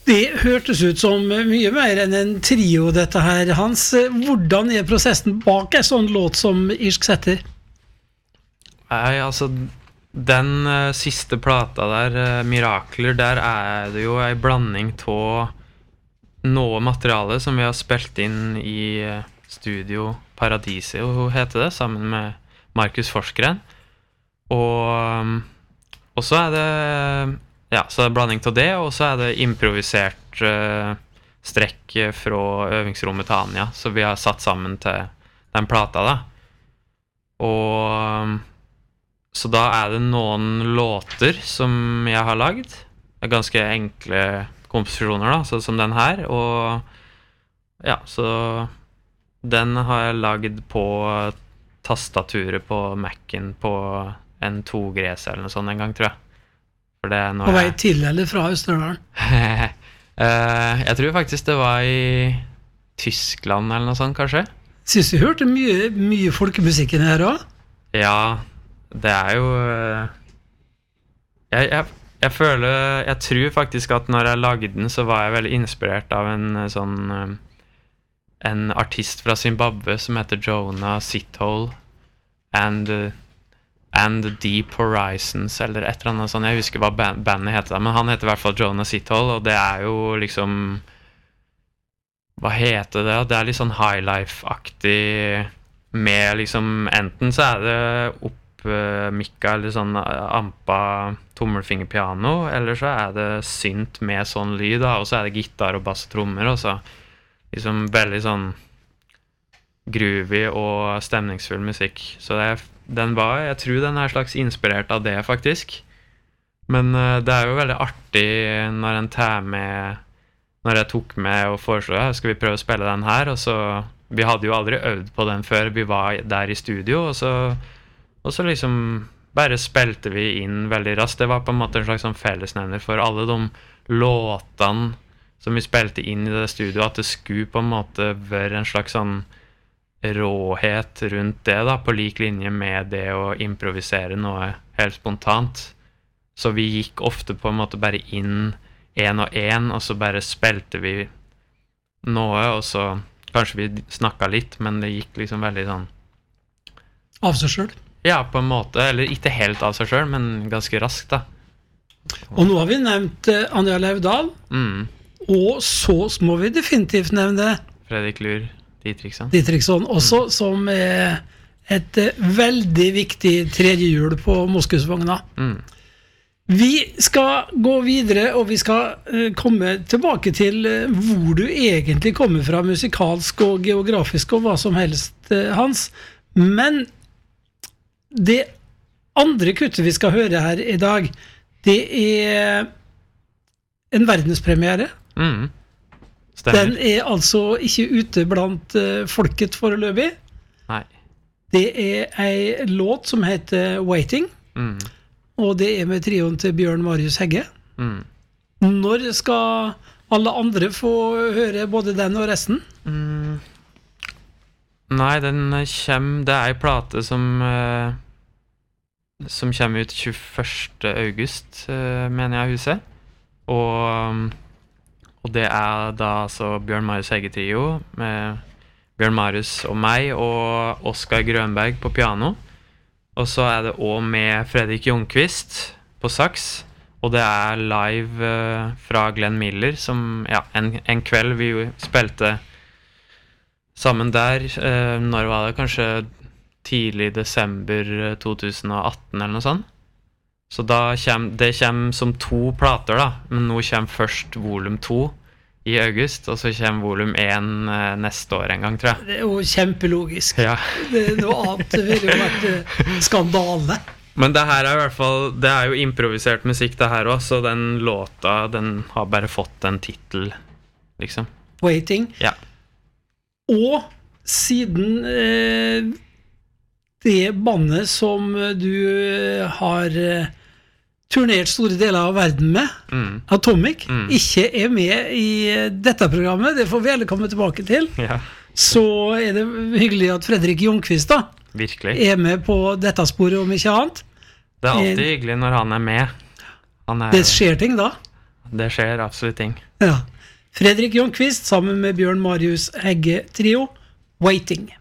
Det hørtes ut som mye mer enn en trio dette her, Hans. Hvordan prosessen bak en sånn låt som Irsk Setter? Nei, altså den siste plata der, Mirakler, der det jo en blanding av noe materiale som vi har spilt inn i studio Paradisio, heter det, sammen med Markus Forsgren. Og så det ja, så det blanding av det, og så det improvisert strekk fra øvingsrommet til Anja, så vi har satt sammen til den plata da. Og så da det noen låter som jeg har lagd, ganske enkle komposisjoner da, så som den her, og ja, så den har jeg lagd på tastaturet på Mac'en på en 2Gres eller noe sånt en gang, tror jeg. For det på vei til eller fra Østerdalen? Jeg tror faktisk det var i Tyskland eller noe sånt, kanskje. Synes du hørte mye folkemusikken her også? Ja, det jo jeg føler, jeg tror faktisk at når jeg lagde den, så var jeg veldig inspirert av en artist fra Zimbabwe som heter Jonah Sithole and the Deep Horizons, eller et eller annet sånt. Jeg husker hva bandet heter da, men han heter i hvert fall Jonah Sithole, og det jo liksom, hva heter det? Det litt sånn highlife-aktig med liksom, enten så det oppmikka eller sånn ampa tommelfingerpiano, eller så det synt med sånn lyd da, og så det gitar og bass og trommer, og så liksom veldig sånn groovy og stemningsfull musikk. Så den var, jeg tror den slags inspirert av det faktisk. Men det jo veldig artig når en tar med, når jeg tok med og foreslo, skal vi prøve å spille den her, og så, vi hadde jo aldri øvd på den før vi var der i studio, og så liksom bare spilte vi inn veldig raskt. Det var på en måte en slags sånn fellesnevner for alle de låtene som vi spilte inn i det studio, at det skulle på en måte være en slags sånn råhet rundt det da, på lik linje med det å improvisere noe helt spontant. Så vi gikk ofte på en måte bare inn en, og så bare spilte vi noe, og så kanskje vi snakket litt, men det gikk liksom veldig sånn av seg selv? Ja, på en måte, eller ikke helt av seg selv, men ganske raskt da. Og nå har vi nevnt Anja Laudal, og så må vi definitivt nevne Fredrik Lur Dietrichson også, som et veldig viktig tredje hjul på Moskusvogna. Vi skal gå videre, og vi skal komme tilbake til hvor du egentlig kommer fra musikalsk og geografisk og hva som helst, Hans. Men det andre kuttet vi skal høre her i dag, det en verdenspremiere. Den altså ikke ute blant folket foreløpig. Nei. Det en låt som heter Waiting, og det med trioen til Bjørn Marius Hegge. Når skal alle andre få høre både den og resten? Nei, den kommer, det en plate som kommer ut 21. august, mener jeg huset. Og det da altså Bjørn Marius Hegge trio med Bjørn Marius og meg og Oskar Grønberg på piano. Og så det også med Fredrik Ljungqvist på sax, og det live fra Glenn Miller, som ja, en kveld vi spilte sammen der, når var det? Kanskje tidlig desember 2018 eller noe sånt. Så da det kommer som 2 plater da, men nå kommer først volum 2 i august, og så kommer volum 1 neste år en gang, tror jeg. Det jo kjempelogisk. Ja. Det noe annet, det ville jo vært skandale. Men det her i hvert fall, det jo improvisert musikk det her også, så den låta, den har bare fått en titel, liksom. Waiting. Ja. Og siden det bandet som du har turnert store deler av verden med, Atomic, ikke med i dette programmet, det får vi alle komme tilbake til, så det hyggelig at Fredrik Ljungqvist da, virkelig, med på dette sporet om ikke annet. Det alltid hyggelig når han med. Det skjer ting da. det skjer absolutt ting. Ja. Fredrik Jonqvist sammen med Bjørn Marius Hegge Trio, Waiting.